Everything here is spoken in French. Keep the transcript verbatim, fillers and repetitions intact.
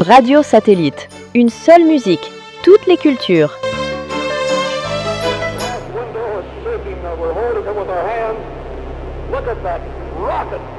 Radio Satellite, une seule musique, toutes les cultures. Look at that rocket